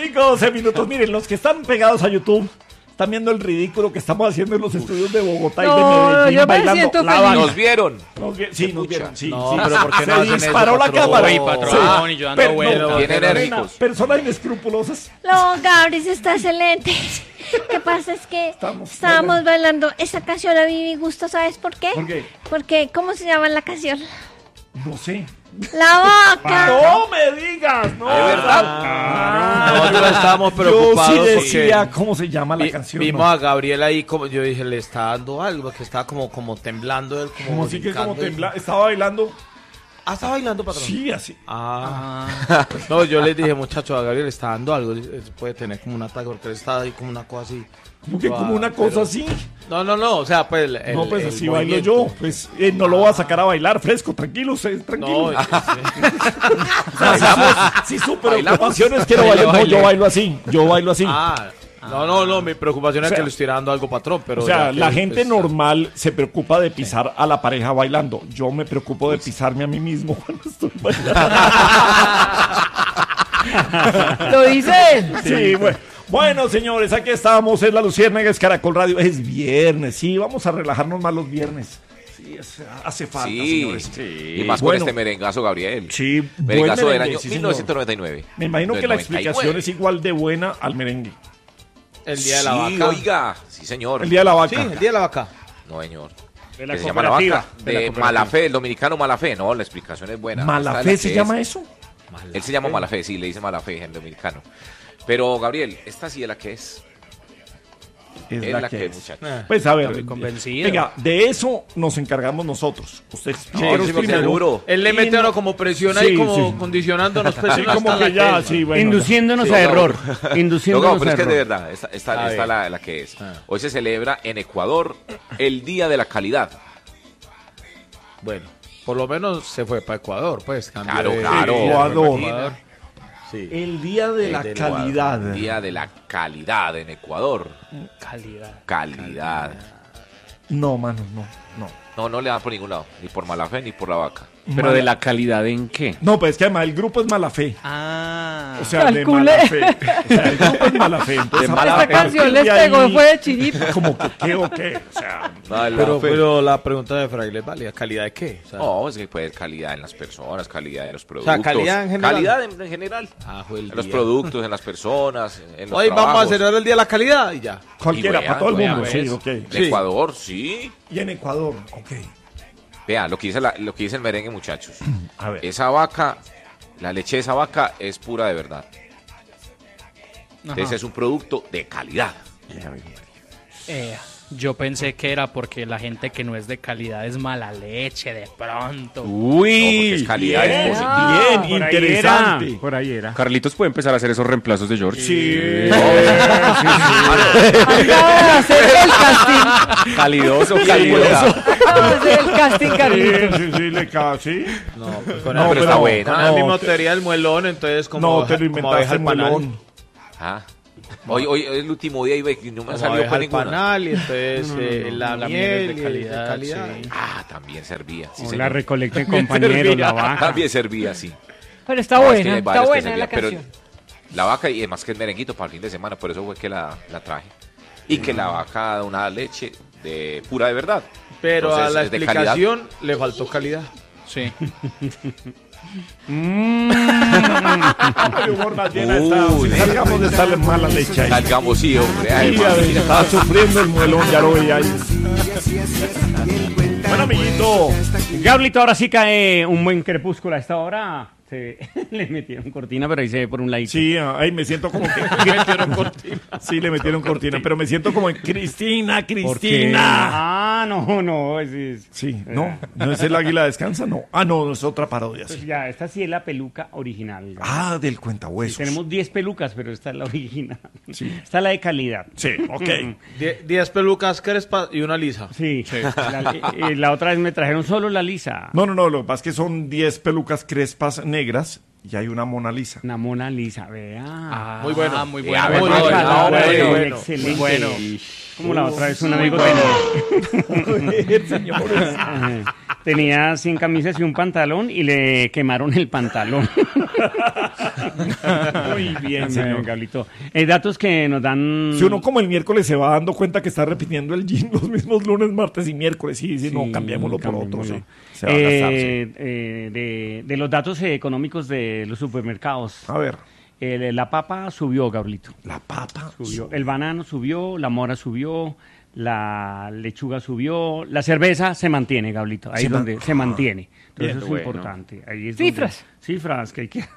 5-12 minutos. Miren, los que están pegados a YouTube están viendo el ridículo que estamos haciendo en los estudios de Bogotá y de Medellín yo me bailando siento la feliz. vaca. ¿Nos vieron? Sí, nos vieron. Sí, No, sí. pero ¿por qué no se hacen eso, disparó la patrón? cámara. Uy, patrón, Sí. y yo dando Pero, vueltas. Bien enérgicos. Personas inescrupulosas. No, Gabris está excelente. Lo que pasa es que estábamos bailando esa canción a mí me gusta, ¿sabes por qué? ¿Por qué? Porque, ¿cómo se llama la canción? No sé. La vaca. No me digas, no. ¿De verdad? Nosotros estábamos Yo preocupados sí decía porque cómo se llama la canción. vimos ¿no? a Gabriel ahí, como yo dije, le está dando algo, que estaba como temblando él, Como así que como brincando. tembla. Estaba bailando. Ah, ¿está bailando, patrón? Sí, así. No, yo les dije, muchachos, a Gabriel le está dando algo, puede tener como un ataque, porque él está ahí como una cosa así. Como que como una cosa pero- así. No, o sea, pues No, pues el así bailo movimiento. yo. Pues no lo voy a sacar a bailar fresco, tranquilo, tranquilo. No, O sea, si su preocupación es que no bailo, no, yo bailo así. Yo bailo así. no, mi preocupación es O sea, que le estoy dando algo, patrón, pero... O sea, ya que, la gente pues, normal se preocupa de pisar a la pareja bailando. Yo me preocupo de pisarme a mí mismo cuando estoy bailando. ¿Lo dice? Sí, bueno. Bueno, señores, aquí estamos, es la Luciérnaga, es Caracol Radio, es viernes, sí, vamos a relajarnos más los viernes. Sí, hace falta, Sí, señores. y más con Bueno. este merengazo, Gabriel. Sí, Merengazo buen del merengue, año sí, señor. 1999. Me imagino Del que la 99. explicación es igual de buena al merengue. El día de la Sí, vaca. oiga, sí, señor. El Día de la Vaca. Sí, el día de la vaca. No, señor. De la Que se llama la cooperativa. vaca. de la De cooperativa. Malafé, el dominicano Malafé. No, la explicación es buena. Esta ¿Malafé es la se que llama es. eso? Él se llama Malafé, sí, le dice Malafé, el dominicano. Pero, Gabriel, esta sí es la que es. Es Es la la que que es. es, muchachos. Pues a ver, Estoy convencido. venga, de eso nos encargamos nosotros. Usted Sí, primero, sí, porque seguro. Él le mete a uno como presión ahí, Sí, como sí. condicionándonos. Pues, Sí, hasta como la que ya, es, sí, bueno. Induciéndonos Sí, a no, error. No, Induciéndonos pero a es que es error. de verdad, esta A ver. la que es. Hoy se celebra en Ecuador el Día de la Calidad. Bueno, por lo menos se fue para Ecuador, pues. cambió Claro, de- claro. Ecuador. Sí. El Día de la del Calidad. Día de la Calidad en Ecuador. Calidad. Calidad. No, mano, no. No le dan por ningún lado, ni por Malafé ni por la vaca. Pero de la calidad en qué? No, pues es que además el grupo es Malafé. Ah. O sea, de Calcule. Malafé. O sea, el grupo es Malafé. Entonces, De a Malafé. Esta partir canción les de pegó, ahí, fue de chiripa. Como que qué o qué. O sea, Pero la pregunta de Fraile es válida. ¿Calidad de qué? O sea, No, es que puede ser calidad en las personas, calidad en los productos. calidad en general. Calidad en general. fue el En los día. productos, en las personas, en los Hoy vamos a trabajos. celebrar el Día de la Calidad y ya. cualquiera, Y vea, para todo el vea, mundo. pues. Sí, ok. En Sí. Ecuador, sí. Y en Ecuador, ok. Vea, lo que dice el merengue, muchachos. A ver. Esa vaca, la leche de esa vaca es pura de verdad. Ese es un producto de calidad. Yo pensé que era porque la gente que no es de calidad es mala leche, de pronto. No, porque es Uy, calidad, es positivo. Bien, por ahí interesante. era, por ahí era. Carlitos puede empezar a hacer esos reemplazos de George. Sí. Acaba de hacer el casting. Calidoso, Acaba de hacer el casting, Carlitos. Sí, le cae, sí. No, pues con No, el, pero está buena. con no, el mismo te- teoría del muelón, entonces como No, te lo como inventaste abeja el al panal. melón. Ah. Hoy es el último día y ve que no me Como salió abeja para al ninguna. panal y entonces la la miel miel y es de calidad. sí. Ah, también servía. Sí, O señor. la recolecten compañeros, la vaca. También servía, sí. Pero está No, es que buena, hay está varios que buena servían, la pero canción. la vaca, y además que es merenguito para el fin de semana, por eso fue que la traje. Y que la vaca da una leche de pura de verdad. Pero Entonces, a la es de calidad. explicación le faltó calidad. Sí. El humor más bien está. Uy, Si salgamos de estar mala leche ahí. Salgamos, sí, hombre. Ay, Sí, mami. estaba sufriendo el muelón, ya lo veía ahí. Bueno, amiguito. Gablito, ahora sí cae un buen crepúsculo a esta hora. Le metieron cortina, pero ahí se ve por un ladito. Sí, ahí me siento como que. Sí, le metieron cortina, pero me siento como en Cristina, ¿Por qué? Cristina. Ah, no, es Sí, no es el águila descansa, no. Ah, no, es otra parodia. pues Sí. ya, esta sí es la peluca original. Ah, del cuentahuesos. Tenemos 10 pelucas, pero esta es la original. Sí. Esta es la de calidad. Sí, ok. 10 pelucas crespas y una lisa. Sí. La otra vez me trajeron solo la lisa. No, lo que pasa es que son 10 pelucas crespas negras y hay una Mona Lisa. Una Mona Lisa, vea. Muy bueno. Muy Ya, bueno. bueno, bueno. Excelente. Muy bueno. Como la otra vez un Muy amigo bueno. tenía 100 camisas y un pantalón y le quemaron el pantalón. Muy bien, señor. Gablito. Datos que nos dan... Si uno como el miércoles se va dando cuenta que está repitiendo el gym los mismos lunes, martes y miércoles, sí, no, cambiémoslo por otro, sí. Se va a gastar, sí. De los datos económicos de los supermercados. A ver. La papa subió, Gablito. La papa subió. El banano subió, la mora subió, la lechuga subió, la cerveza se mantiene, Gablito. Ahí es donde se mantiene. Entonces eso es importante. Ahí es Cifras. Cifras que hay que...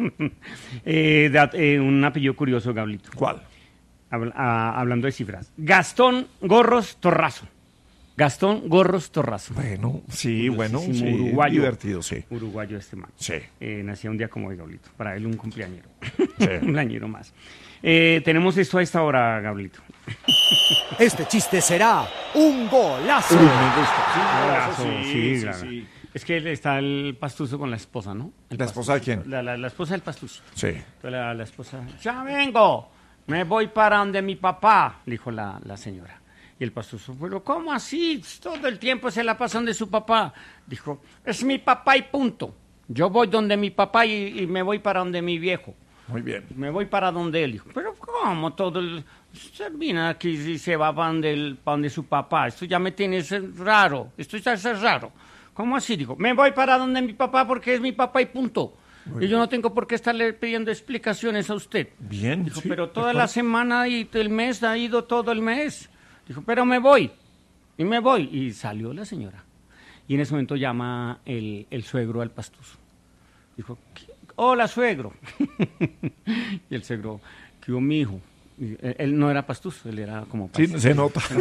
un apellido curioso, Gablito. ¿Cuál? Hablando de cifras. Gastón Gorros Torrazo. Gastón Gorros Torrazo. Bueno, sí, sí, uruguayo. Divertido, sí. Uruguayo este man. Sí. Nació un día como hoy, Gablito. Para él un cumpleañero. Sí. Un cumpleañero más. Tenemos esto a esta hora, Gablito. Este chiste será un golazo. Me gusta. Sí, claro. Es que está el pastuso con la esposa, ¿no? ¿La esposa de quién? La esposa del pastuso. Sí. Entonces la esposa, ya vengo, me voy para donde mi papá, le dijo la señora. Y el pastuso, pero ¿cómo así? Todo el tiempo se la pasan de su papá. Dijo, es mi papá y punto. Yo voy donde mi papá y me voy para donde mi viejo. Muy bien. Me voy para donde él. Dijo, pero ¿cómo todo el... Usted viene aquí y se va para donde su papá. Esto ya me tiene raro. Esto ya es raro. ¿Cómo así? Dijo, me voy para donde mi papá porque es mi papá y punto. Y yo no tengo por qué estarle pidiendo explicaciones a usted. Bien. Dijo, pero toda la semana y el mes ha ido todo el mes. Dijo, pero me voy. Y me voy. Y salió la señora. Y en ese momento llama el suegro al pastuso. Dijo, hola, suegro. Y el suegro, ¿qué hubo, mi hijo? Él no era pastuso, él era como pastuso. Sí, se nota. Se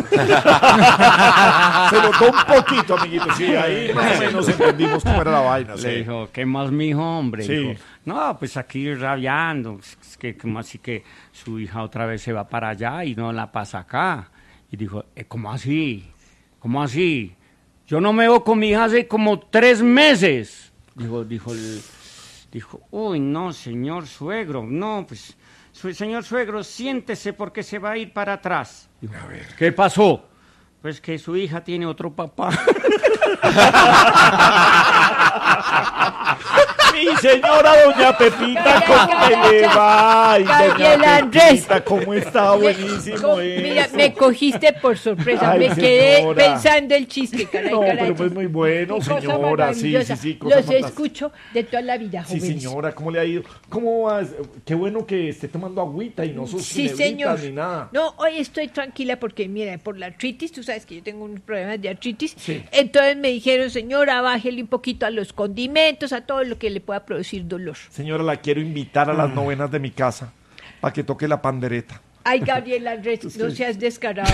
notó un poquito, amiguito. Sí, ahí más o menos entendimos cómo era la vaina. Le dijo, ¿qué más, mijo, hombre? Sí. Dijo, no, pues aquí rabiando. Es que como así que su hija otra vez se va para allá y no la pasa acá. Y dijo, ¿cómo así? ¿Cómo así? Yo no me veo con mi hija hace como 3 meses. Dijo, uy, no, señor suegro, no, pues... Señor suegro, siéntese porque se va a ir para atrás. Dijo, a ver. ¿Qué pasó? Pues que su hija tiene otro papá. Mi señora doña Pepita, ¿cómo le va? Ay, Gabriel doña Andrés. Pepita, ¿cómo está? Buenísimo Mira, eso. me cogiste por sorpresa. Ay, me quedé señora. pensando el chiste, caray, No, caray. pero pues muy bueno, Qué cosa señora. Sí, maravillosa. sí, cosa Los fantástica. escucho de toda la vida, Sí, jóvenes. señora, ¿cómo le ha ido? ¿Cómo vas? Qué bueno que esté tomando agüita y no sus Sí, señor. ni nada. No, hoy estoy tranquila porque, mira, por la artritis, tú sabes que yo tengo unos problemas de artritis. Sí. Entonces me dijeron, señora, bájele un poquito a los condimentos, a todo lo que le pueda producir dolor. Señora, la quiero invitar a las novenas de mi casa para que toque la pandereta. Ay, Gabriel Andrés, no seas descarado.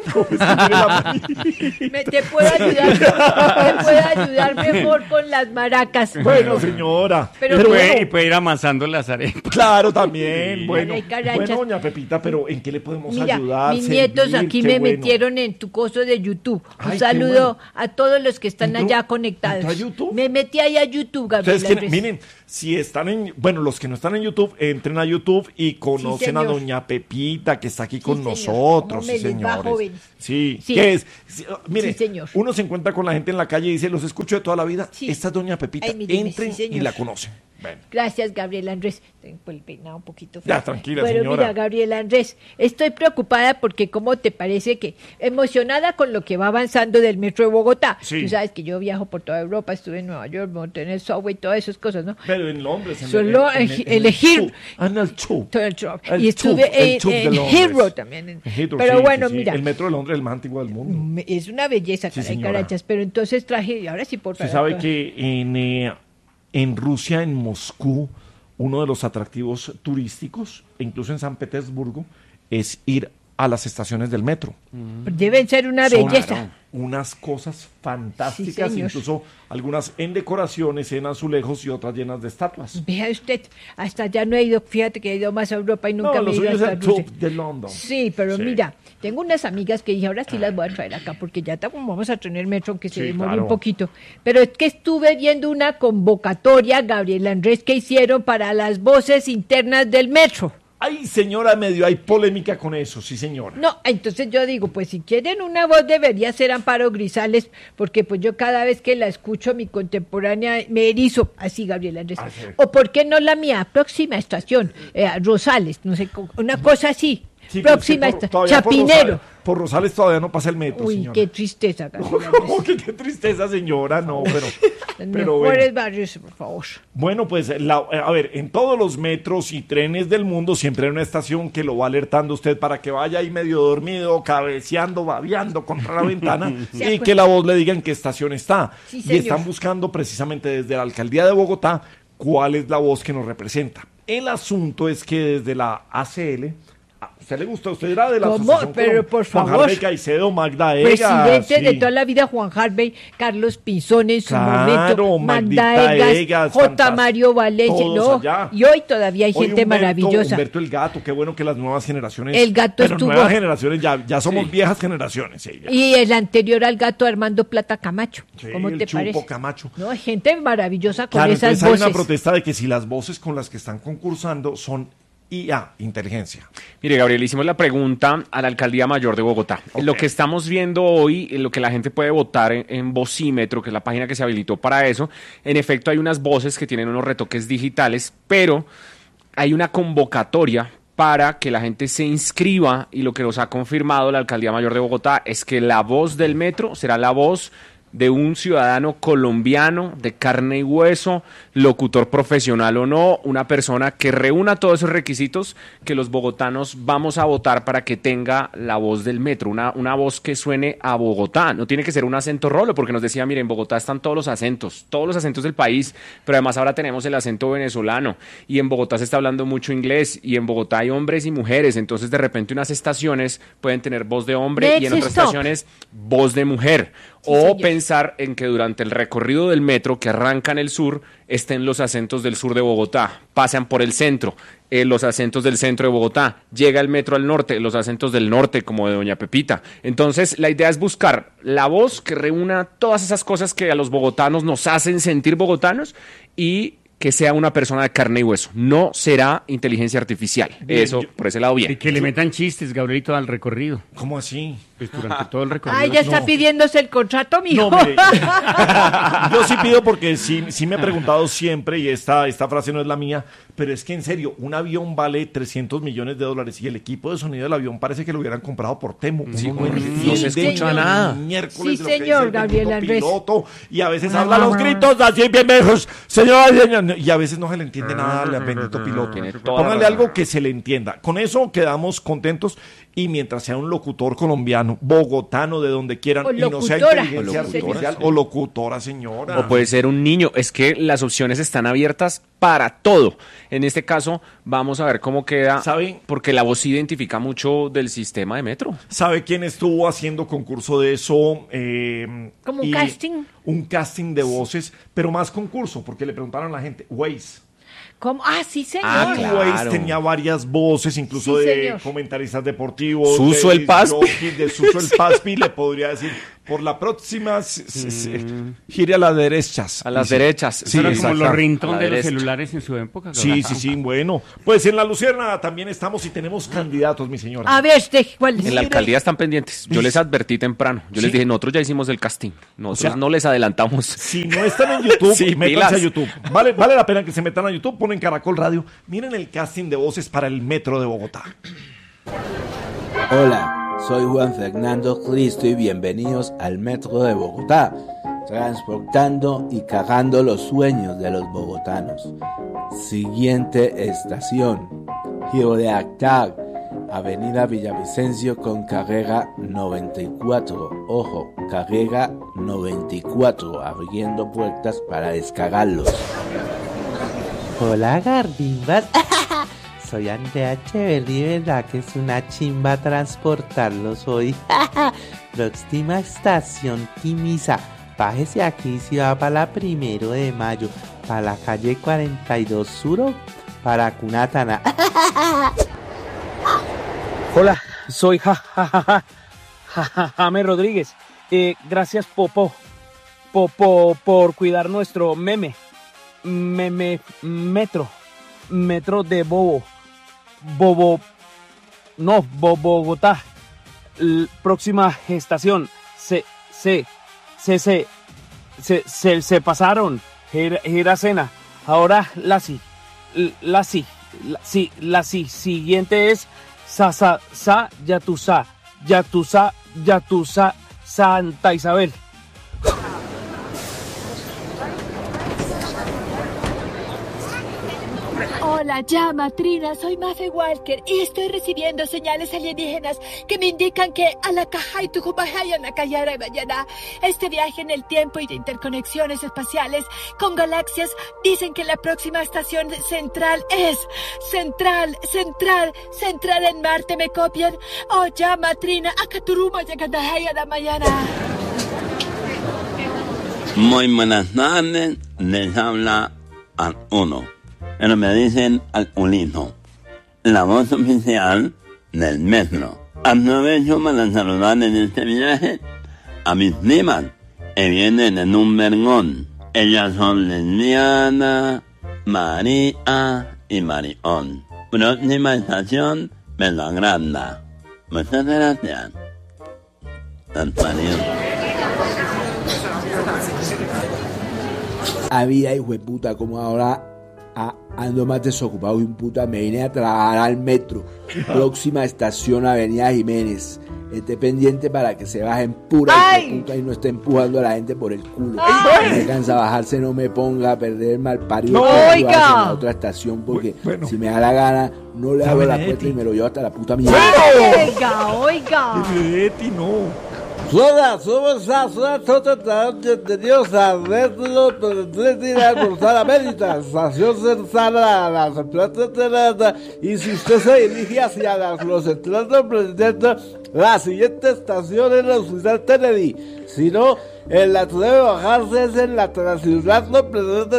Bueno, Te puedo ayudar mejor con las maracas. señora. Pero Y puede ir amasando las arepas. Claro, también. Bueno, Ay, carachas. bueno, doña Pepita, pero ¿en qué le podemos Mira, ayudar? mis nietos servir? aquí Qué me bueno. metieron en tu coso de YouTube. Ay, Un qué saludo bueno. a todos los que están ¿Entró? allá conectados. ¿Entró a YouTube? Me metí ahí a YouTube, Gabriel Ustedes quieren- Andrés. miren, si están los que no están en YouTube, entren a YouTube y conocen a señor. doña Pepita, que está aquí con señor. nosotros, ¿Cómo me sí, les va, señores. jóvenes? Sí, Sí. ¿qué es? Sí, mire, Sí, señor. uno se encuentra con la gente en la calle y dice, los escucho de toda la vida. Sí. Esta es doña Pepita, Ay, míreme, entren sí, señor. y la conocen. Ven. Gracias, Gabriel Andrés. Tengo el peinado un poquito Ya, feo. tranquila, Bueno, señora. mira, Gabriel Andrés, estoy preocupada porque, ¿cómo te parece que emocionada con lo que va avanzando del metro de Bogotá? Sí. Tú sabes que yo viajo por toda Europa, estuve en Nueva York, monté en el subway, todas esas cosas, ¿no? Pero en Londres, Solo elegir- tube. Ah, en el tube. Todo el tube. El Y estuve tube, el tube de en Londres. Heathrow también. En Heathrow, Pero sí, bueno, sí, sí. mira. El metro de Londres es el más antiguo del mundo. Es una belleza, Sí, caray, señora. carachas, pero entonces traje, y ahora sí por Usted favor. sabe que en Rusia, en Moscú, uno de los atractivos turísticos, e incluso en San Petersburgo, es ir a las estaciones del metro. Deben ser una Son belleza. unas cosas fantásticas, Sí, señor. incluso algunas en decoraciones, en azulejos y otras llenas de estatuas. Vea usted, hasta allá no he ido, fíjate que he ido más a Europa y nunca No, me lo he ido suyo es hasta el Rusia. tube de London. Sí, pero Sí. mira, tengo unas amigas que dije, ahora sí las voy a traer acá, porque ya vamos a tener metro, aunque se Sí, demore claro. un poquito. Pero es que estuve viendo una convocatoria, Gabriel Andrés, que hicieron para las voces internas del metro. Ay, señora, medio hay polémica con eso, sí, señora. No, entonces yo digo, pues si quieren una voz debería ser Amparo Grisales, porque pues yo cada vez que la escucho, mi contemporánea me erizo, así Gabriel Andrés. Ah, sí. O por qué no la mía, próxima estación, Rosales, no sé, una cosa así. Sí, pero Próxima es que estación, todavía Chapinero. Por Rosales todavía no pasa el metro, Uy, señora. qué tristeza, Gabriel ¿Cómo Andrés. que qué tristeza, señora? No, Los pero mejores bueno. barrios, por favor. Bueno, pues, a ver, en todos los metros y trenes del mundo siempre hay una estación que lo va alertando usted para que vaya ahí medio dormido, cabeceando, babeando contra la ventana y que la voz le diga en qué estación está. Sí, Y señor. están buscando precisamente desde la Alcaldía de Bogotá cuál es la voz que nos representa. El asunto es que desde la ACL... ¿A usted le gusta? ¿Usted era de la ¿Cómo? asociación Pero, con por Juan favor. Harvey Caicedo, Magda Egas? Presidente de Sí. toda la vida, Juan Harvey, Carlos Pinzón en su Claro, momento, Magdita Magda Egas, Egas, J. fantástico. Mario Valencia, Todos no, allá. y hoy todavía hay Hoy gente Humberto, maravillosa. Humberto el Gato, qué bueno que las nuevas generaciones... El Gato pero estuvo- nuevas generaciones, ya somos viejas generaciones. Sí, ya. Y el anterior al gato Armando Plata Camacho, Sí, ¿cómo el te Chupo parece? Camacho. No, hay gente maravillosa con Claro, esas entonces hay voces. una protesta de que si las voces con las que están concursando son IA, inteligencia. Mire, Gabriel, hicimos la pregunta a la Alcaldía Mayor de Bogotá. Ok. Lo que estamos viendo hoy, lo que la gente puede votar en Vocímetro, que es la página que se habilitó para eso, en efecto hay unas voces que tienen unos retoques digitales, pero hay una convocatoria para que la gente se inscriba y lo que nos ha confirmado la Alcaldía Mayor de Bogotá es que la voz del metro será la voz de un ciudadano colombiano de carne y hueso, locutor profesional o no, una persona que reúna todos esos requisitos que los bogotanos vamos a votar para que tenga la voz del metro, una voz que suene a Bogotá. No tiene que ser un acento rolo, porque nos decía, miren, en Bogotá están todos los acentos del país, pero además ahora tenemos el acento venezolano y en Bogotá se está hablando mucho inglés y en Bogotá hay hombres y mujeres, entonces de repente unas estaciones pueden tener voz de hombre y en Next otras stop. estaciones voz de mujer. Sí, O señor. pensar en que durante el recorrido del metro que arranca en el sur estén los acentos del sur de Bogotá, pasan por el centro, los acentos del centro de Bogotá, llega el metro al norte, los acentos del norte como de Doña Pepita. Entonces la idea es buscar la voz que reúna todas esas cosas que a los bogotanos nos hacen sentir bogotanos y que sea una persona de carne y hueso. No será inteligencia artificial. Bien, Eso, por ese lado, Y bien. que le metan chistes, Gabrielito, al recorrido. ¿Cómo así? Pues durante todo el recorrido. Ay, ya está No. pidiéndose el contrato, mijo. No, mire, yo sí pido porque sí me he preguntado siempre, y esta frase no es la mía, pero es que en serio, un avión vale $300 millones y el equipo de sonido del avión parece que lo hubieran comprado por Temu. Sí, Uno no se entiende escucha ni nada. miércoles Sí, de lo que señor, dice el Gabriel bendito Andrés. piloto, y a veces habla los gritos así bien viejos, señor, y a veces no se le entiende nada al bendito piloto. Tiene toda la Póngale razón. algo que se le entienda. Con eso quedamos contentos, y mientras sea un locutor colombiano, bogotano, de donde quieran, O y no sea locutora. inteligencia O locutora, artificial, o locutora, señora. O puede ser un niño. Es que las opciones están abiertas para todo. En este caso, vamos a ver cómo queda. ¿Sabe? Porque la voz identifica mucho del sistema de metro. ¿Sabe quién estuvo haciendo concurso de eso? ¿Como un Y casting? Un casting de voces, pero más concurso, porque le preguntaron a la gente, Waze. ¿Cómo? Ah, sí, señor. Ah, Y claro. Waze tenía varias voces, incluso Sí, de señor. comentaristas deportivos. Suso de el Paspi. jockey, de Suso el Paspi, le podría decir, por la próxima, gire a las derechas. A las Dice. derechas. Sí, Eso era como exacto. los A ringtones la de los derecha. celulares en su época. Sí, bueno. Pues en La Luciérnaga también estamos y tenemos candidatos, mi señora. A ver, ¿cuál es? En la alcaldía están pendientes. Yo les advertí temprano. Yo les Sí. dije, nosotros ya hicimos el casting. Nosotros O sea, no les adelantamos. Si no están en YouTube, Sí, métanse pilas. a YouTube. Vale la pena que se metan a YouTube, ponen Caracol Radio. Miren el casting de voces para el Metro de Bogotá. Hola, soy Juan Fernando Cristo y bienvenidos al Metro de Bogotá, transportando y cagando los sueños de los bogotanos. Siguiente estación, Giro de Actar, Avenida Villavicencio con carrera 94. Ojo, carrera 94, abriendo puertas para descargarlos. Hola, Garbimbas. Soy Andrea Echeverry, ¿verdad que es una chimba transportarlos hoy? Próxima estación, Timisa. Bájese aquí si va para la 1 de mayo, para la calle 42 Sur, para Cunatana. Hola, soy Jaime Rodríguez. Gracias, Popo, por cuidar nuestro metro de Bobo. Bogotá. Próxima estación. Se pasaron. Giracena. Ahora la siguiente es Yatusa, Santa Isabel. Hola, llama Trina, soy Mafe Walker y estoy recibiendo señales alienígenas que me indican que este viaje en el tiempo y de interconexiones espaciales con galaxias dicen que la próxima estación central es Central en Marte, ¿me copian? Oh, llama Trina, Akaturuma Yakatahaya mañana. Muy buenas tardes, les habla al uno. Pero me dicen al Ulino, la voz oficial del metro. Aprovecho para saludar en este viaje a mis primas que vienen en un vergón. Ellas son lesbiana, María y Marión. Próxima estación, Melagranda. Muchas gracias. Antonio. Había hijo de puta, como ahora ando más desocupado y un puta, me vine a trabajar al metro. Próxima estación, Avenida Jiménez. Esté pendiente para que se bajen pura hijo de puta y no esté empujando a la gente por el culo. Si me cansa bajarse, no me ponga a perder el mal parido. En la otra estación, porque si me da la gana, no le abro la puerta y me lo llevo hasta la puta mierda. Oiga. Betty, no. Somos bienvenidos a Retro por la Mérida, estación cercana a las plantas. Y si usted se dirige hacia los centros presidente, la siguiente estación es la Ciudad Kennedy. Si no, en la que debe bajarse es en la Ciudad Presidente.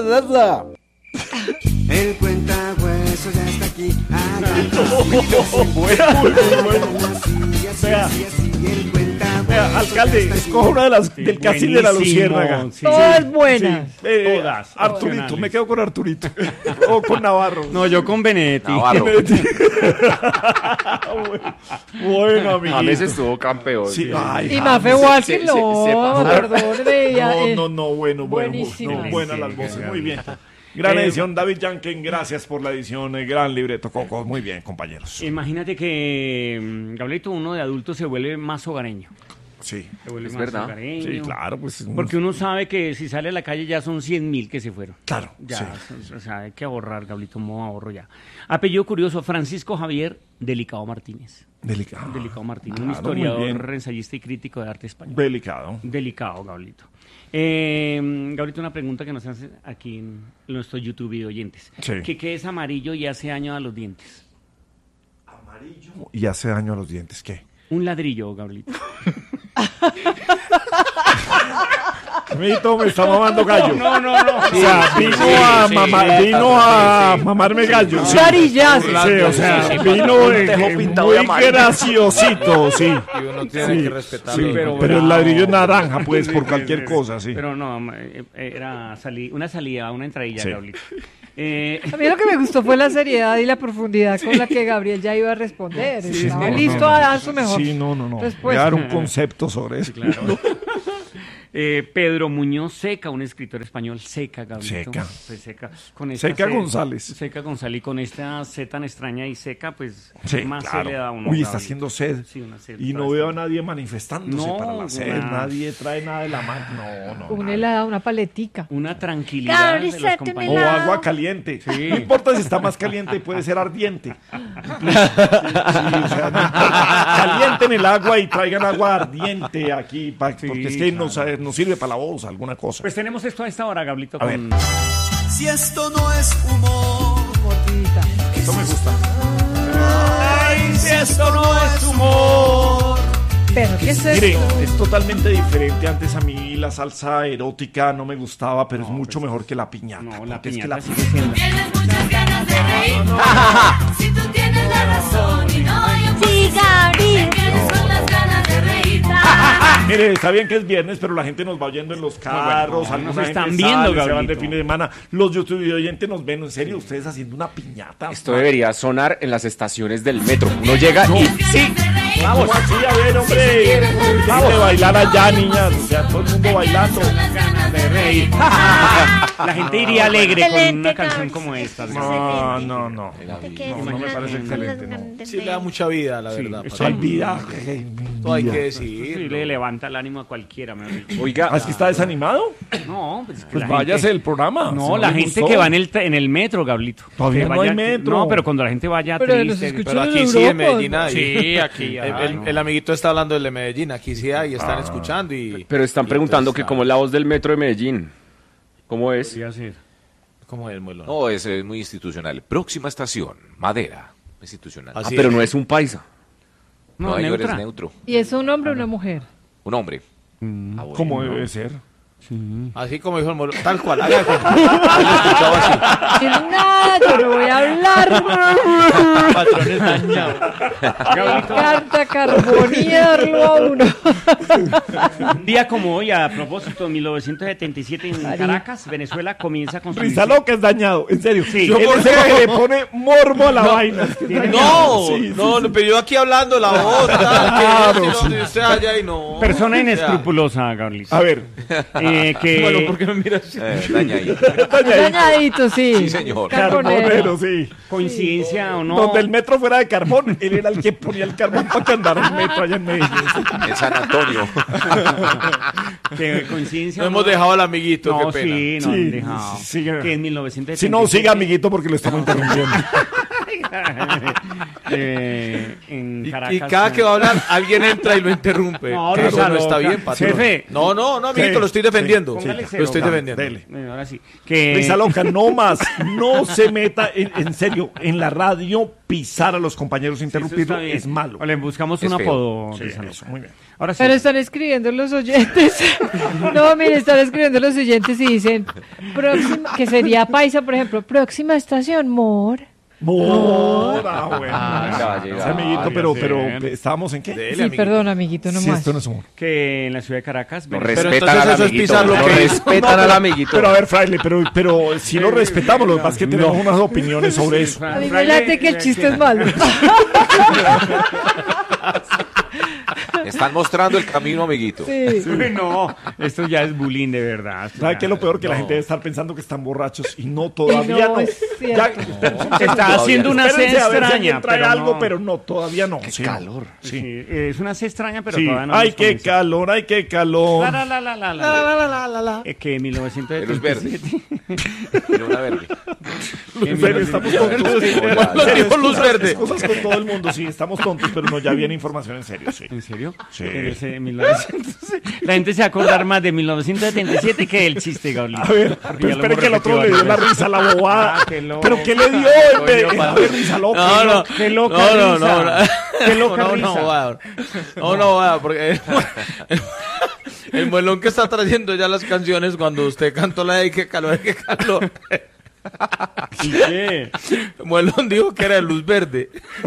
El cuentahueso ya está aquí. Vea, alcalde, escoja una de las del castillo de la Luciérnaga. Sí, todas buenas. Todas. Arturito, me quedo con Arturito. O con Navarro. No, yo con Benedetti. Navarro. Bueno, amiguito. A veces estuvo campeón. Sí. Ay, y Mafe Walker, no, bueno. Buenísimas. Buenas las voces, muy bien. Gran edición, David Yanken, gracias por la edición, gran libreto, Coco, muy bien, compañeros. Imagínate que, Gabrielito, uno de adulto se vuelve más hogareño. Sí, se vuelve es más verdad. Hogareño. Sí, claro, pues. Porque uno sabe que si sale a la calle ya son 100.000 que se fueron. Claro, ya, sí. O sea, hay que ahorrar, Gabrielito, modo ahorro ya. Apellido curioso, Francisco Javier Delicado Martínez. Delicado Martínez, un historiador, ensayista y crítico de arte español. Delicado, Gabrielito. Gabrielito, una pregunta que nos hace aquí en nuestro YouTube y oyentes. Sí. ¿Qué es amarillo y hace daño a los dientes? Amarillo y hace daño a los dientes, ¿qué? Un ladrillo, Gabrielito. Amiguito, me está mamando gallo. No. O sea, vino a mamarme gallo. Sí. Varillazo. Sí, o sea, vino muy graciosito, sí. Y uno tiene que respetarlo. Sí, pero el ladrillo es naranja, pues, por cualquier cosa, sí. Pero no, era una salida, una entradilla, Gabrielito. A mí lo que me gustó fue la seriedad y la profundidad con la que Gabriel ya iba a responder. Estaba listo a dar su mejor respuesta. Voy a dar un concepto sobre eso. Claro. Pedro Muñoz Seca, un escritor español, Seca, Gabrielito. Seca. Con esta González. Seca González, y con esta C tan extraña y seca, pues más claro. se le da uno. Uy, está haciendo sed. Sí, una sed. Y no veo a nadie manifestándose para la sed. Nadie trae nada de la mano. No. Un helado, una paletica. Una tranquilidad de los compañeros. O agua caliente. Sí. No importa si está más caliente, puede ser ardiente. Caliente en el agua y traigan agua ardiente aquí, porque es que nos sirve para la voz, alguna cosa. Pues tenemos esto a esta hora, Gablito. Si esto no es humor, esto me gusta. Ay, si esto no es humor. Pero ¿qué es Mire, esto? es totalmente diferente. Antes a mí la salsa erótica no me gustaba, pero es mucho mejor que la piñata. No, la piñata. Es que la piñata. Tienes muchas ganas de reír. Si tú tienes la razón y no yo. Sí, Gabriel. ¿Qué quieres con las ganas de reír? Mire, está bien que es viernes, pero la gente nos va oyendo en los carros. Bueno, alguna nos gente están sale, viendo, se van de Gabrielito. fin de semana. Los YouTube oyentes nos ven. En serio, ustedes haciendo una piñata. Esto debería sonar en las estaciones del metro. Uno llega y sí. Vamos, así, a ver, hombre. Vamos a bailar allá, niñas. O sea, todo el mundo bailando. De reír. La gente iría alegre con una canción como esta. No. No me parece excelente. Sí, le da mucha vida, la verdad. Eso hay vida. Todo hay que decir. Sí, le levanta el ánimo a cualquiera. Oiga, ¿es que está desanimado? No, pues váyase del programa. No, la gente que va en el metro, Gablito. Todavía no hay metro. No, pero cuando la gente vaya triste. Pero aquí sí, en Medellín hay. Sí, aquí hay. El amiguito está hablando del de Medellín. Aquí sí hay, están escuchando y... Pero están preguntando que cómo es la voz del metro de Medellín. ¿Cómo es? ¿Cómo es el Muelón? No, es muy institucional. Próxima estación, Madera. Institucional. Pero no es un paisa. No, yo eres neutro. ¿Y es un hombre o una mujer? Un hombre. ¿Cómo debe ser? Así como dijo el Muelón, tal cual. Nada, yo no voy a hablar. Patrones dañados. Me encanta carbonearlo a uno. Un día como hoy, a propósito, en 1977 en Caracas, Venezuela comienza con su... Risa loca es dañado, en serio. Sí. Él es el que le pone morbo a la vaina. No, pero yo aquí hablando la voz, usted allá y no. Persona inescrupulosa, Gabrielito. A ver. Bueno, ¿por qué me miras así? Dañadito, sí. Sí, señor. Carbonero, sí. Coincidencia o no. Donde el metro fuera de carbón, él era el que ponía el carbón para que andara el metro allá en Medellín. En San Antonio. Que coincidencia. No hemos dejado al amiguito, No, qué pena. sí, no han dejado. Sigue. Que en 1977. Si no, siga, amiguito, porque lo estamos interrumpiendo. En Caracas. Y cada que va a hablar, alguien entra y lo interrumpe. No, Que eso Risa no está loca. bien, patrón. Jefe. No, amiguito, lo estoy defendiendo. Póngale Lo estoy cero, defendiendo. Dele. Bueno, ahora sí. Que... Risa loca, no más. No se meta, en serio, en la radio pisar a los compañeros, interrumpirlo, Eso está bien. es malo. O le buscamos Es un feo. apodo. Sí, Risa eso, loca. muy bien. Ahora sí. Pero están escribiendo los oyentes. No, mire, están escribiendo los oyentes y dicen, próxima, que sería paisa, por ejemplo, próxima estación, Mor. Bueno. ya va a llegar. Ese amiguito, pero bien. ¿estábamos en qué? Dele, Sí, amiguito. perdón, amiguito, no Sí, más. esto no es humor. Que en la ciudad de Caracas. No Venezuela- Pero respetan entonces al eso es amiguito. pisar lo No que hizo. respetan al amiguito. Pero a ver, Fraile, pero si lo respetamos, lo que pasa es que tenemos unas opiniones sobre eso. A mí me late que el chiste es malo. Están mostrando el camino, amiguito. Sí. No, esto ya es bullying de verdad. ¿Sabe qué es lo peor? Que la gente debe estar pensando que están borrachos y no, todavía No, no. es cierto. Está haciendo una C Espérense a ver si alguien extraña. trae pero no. no. pero no, todavía no. Qué Sí. calor. Sí, es una C extraña, pero Sí. todavía no. Ay, hemos qué comenzado. calor, ay, qué calor. Que en 1977. Luz verde. Luna verde. En serio, estamos tontos. Lo dijo luz verde. Cosas con todo el mundo, sí, estamos tontos, pero no, ya viene información en serio, sí. ¿En serio? Sí. La gente se va a acordar más de 1977 que del chiste, Gabriel. A ver, pero espere que el otro le dio la risa a la bobada. Ah, qué loco. ¿Pero qué le dio? A ver, risa loca. No. Qué loca No. risa. Qué loca No, risa. porque el Muelón que está trayendo ya las canciones cuando usted cantó la de qué calor, qué calor. ¿Y qué? Muelón dijo que era de luz verde.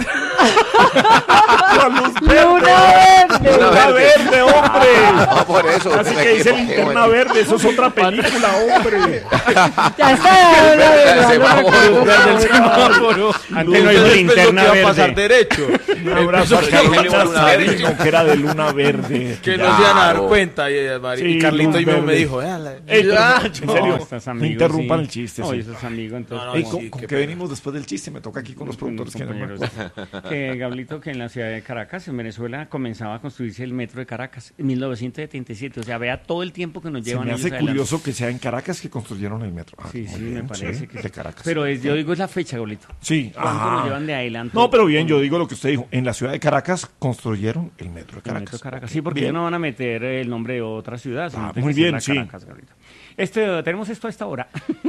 La luz verde. Luna verde. Luna verde, hombre. No, por eso. Así que dice linterna verde, eso es otra película, hombre. Ya está, la verdad, Ese no favor. recuerdo. Verde el semáforo. Antes no Usted hizo pensó linterna que iba a pasar verde. derecho. Un abrazo a Porque ahí Carolina tenemos Luna Verde. Sáenz, que era de Luna Verde. Que no se iban a dar Claro. cuenta. Y Sí, Carlito luz y me verde. dijo, Ey, pero en serio, Estás no amigo, interrumpan sí. el chiste. Oye, Sí. esos amigos, entonces. No, Ey, sí, ¿con qué qué pena. venimos después del chiste? Me toca aquí con los productores que no me compañeros. acuerdo. Que Gablito, que en la ciudad de Caracas, en Venezuela, comenzaba a construirse el metro de Caracas en 1977. O sea, vea todo el tiempo que nos Se llevan me ellos hace adelante. curioso que sea en Caracas que construyeron el metro. Ah, Sí, muy sí, bien, me parece sí, que de sí. Caracas. Pero yo digo es la fecha, Gablito. Sí. ¿Cuánto nos llevan de adelante? No, pero bien, yo digo lo que usted dijo. En la ciudad de Caracas construyeron el metro de El Caracas. metro de Caracas. Ok, Sí, porque bien. ellos no van a meter el nombre de otra ciudad. sino tiene muy que ser bien, la sí. Caracas, Gablito. Tenemos esto a esta hora.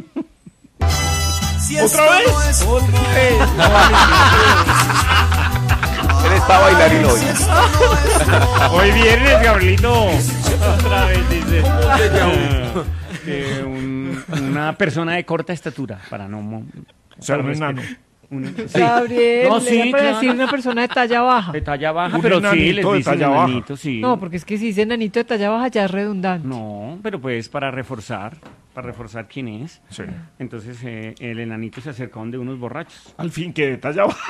¿Otra vez? Él está bailarín hoy. Hoy viernes, Gablito. Otra vez dice. Una persona de corta estatura, para no... O sea, un para enano. Sí. Gabriel, No, sí, para claro. decir una persona de talla baja. De talla baja, Un pero sí, enanito les de dicen talla baja. enanito, sí. No, porque es que si dice enanito de talla baja ya es redundante. No, pero pues para reforzar quién es. Sí. Entonces el enanito se acercó donde unos borrachos. Al fin que de talla baja.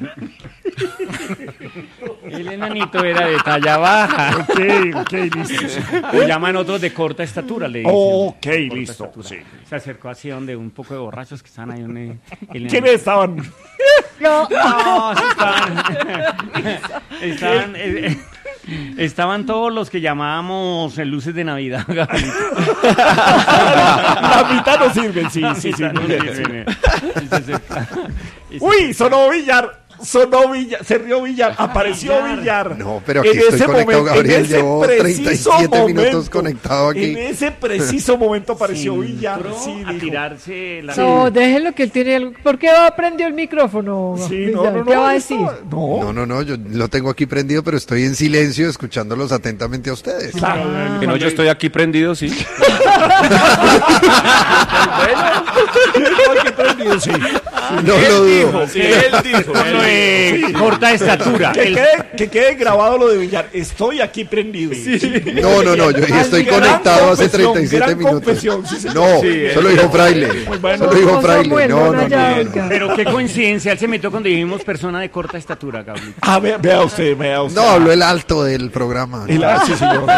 El enanito era de talla baja. Ok, listo. O llaman otros de corta estatura, le dicen. Ok, Corta listo. estatura. Sí. Se acercó así donde un poco de borrachos que están ahí donde... ¿Quiénes estaban? No. No, sí estaban todos los que llamábamos luces de Navidad, Gabriel. La mitad no sirven, sí. Uy, sonó Villar, se rió Villar, apareció Villar. No, pero aquí estoy conectado, Gabriel, llevo 37 minutos conectado aquí. En ese preciso momento apareció Villar. Sí, a tirarse la... No, déjenlo que él tiene algo. ¿Por qué prendió el micrófono? Sí, Villar? no, ¿Qué va a decir? No, yo lo tengo aquí prendido, pero estoy en silencio escuchándolos atentamente a ustedes. Claro. Que no, yo estoy aquí prendido, sí. Sí. No lo dudo. Él dijo. Corta estatura. Que quede grabado lo de Villar. Estoy aquí prendido. No, yo estoy Gran conectado hace confesión, 37 gran minutos. confesión, sí, señor. No, Sí, solo dijo Fraile. Solo dijo Fraile. No. Pero qué coincidencia, él se metió cuando dijimos persona de corta estatura, Gabriel. Ah, vea usted. No, habló el alto del programa. Sí, señor.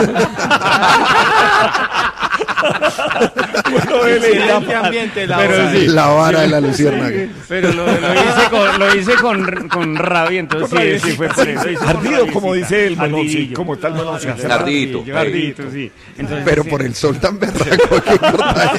Bueno, Excelente ambiente, Pero sí. La vara de la luciérnaga. Pero lo hice con rabia, entonces sí fue por eso. Ardido, como dice el melón, sí, como tal melón. Ardidito. Ardidito, sí. Entonces, Pero sí. por el sol tan berraco que importa.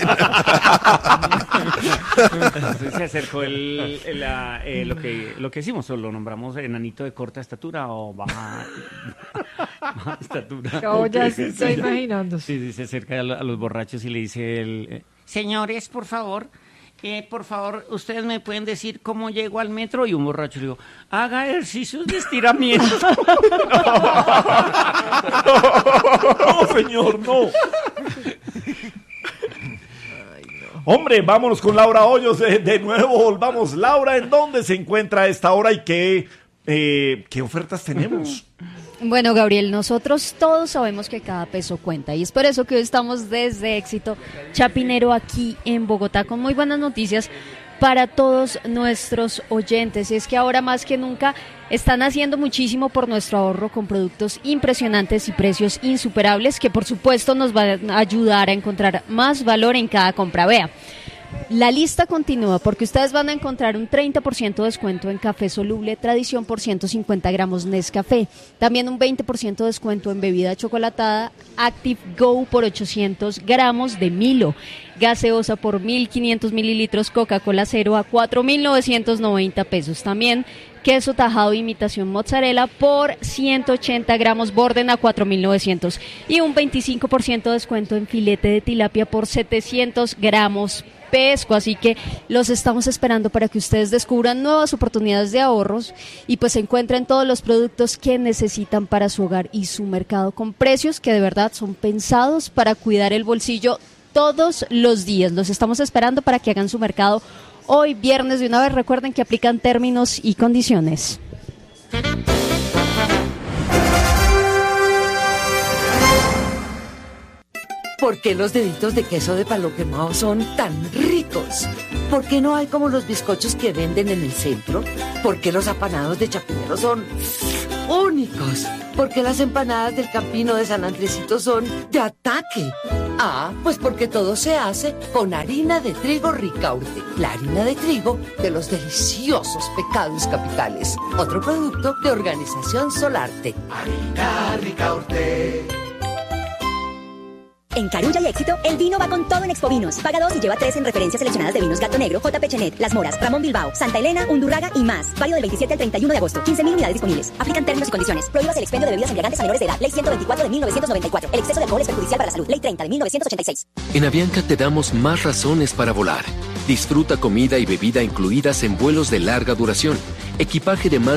Entonces se acercó lo que hicimos, lo nombramos enanito de corta estatura o baja estatura. Yo ya se está imaginando. Sí, se acerca a los borrachos y le dice señores, por favor, ustedes me pueden decir cómo llego al metro. Y un borracho le dijo, haga ejercicios de estiramiento. No, señor, no. Hombre, vámonos con Laura Hoyos. De nuevo volvamos. Laura, ¿en dónde se encuentra a esta hora y qué ofertas tenemos? Bueno, Gabriel, nosotros todos sabemos que cada peso cuenta y es por eso que hoy estamos desde Éxito Chapinero aquí en Bogotá con muy buenas noticias para todos nuestros oyentes. Y es que ahora más que nunca están haciendo muchísimo por nuestro ahorro con productos impresionantes y precios insuperables que por supuesto nos van a ayudar a encontrar más valor en cada compra. Vea, la lista continúa porque ustedes van a encontrar un 30% de descuento en café soluble Tradición por 150 gramos Nescafé. También un 20% de descuento en bebida chocolatada Active Go por 800 gramos de Milo. Gaseosa por 1.500 mililitros Coca-Cola Cero a 4.990 pesos. También queso tajado imitación mozzarella por 180 gramos Borden a 4.900. Y un 25% de descuento en filete de tilapia por 700 gramos Pesco, así que los estamos esperando para que ustedes descubran nuevas oportunidades de ahorros y pues encuentren todos los productos que necesitan para su hogar y su mercado con precios que de verdad son pensados para cuidar el bolsillo todos los días. Los estamos esperando para que hagan su mercado hoy viernes de una vez. Recuerden que aplican términos y condiciones. ¿Por qué los deditos de queso de palo quemado son tan ricos? ¿Por qué no hay como los bizcochos que venden en el centro? ¿Por qué los apanados de Chapinero son únicos? ¿Por qué las empanadas del Campino de San Andresito son de ataque? Ah, pues porque todo se hace con harina de trigo Ricaurte, la harina de trigo de los deliciosos pecados capitales. Otro producto de Organización Solarte. Harina Ricaurte. En Carulla y Éxito, el vino va con todo en Expovinos. Paga 2 y lleva 3 en referencias seleccionadas de vinos Gato Negro, J. Chenet, Las Moras, Ramón Bilbao, Santa Elena, Undurraga y más. Válido del 27 al 31 de agosto. 15.000 unidades disponibles. Aplican términos y condiciones. Prohíbas el expendio de bebidas embriagantes a menores de edad. Ley 124 de 1994. El exceso de alcohol es perjudicial para la salud. Ley 30 de 1986. En Avianca te damos más razones para volar. Disfruta comida y bebida incluidas en vuelos de larga duración. Equipaje de más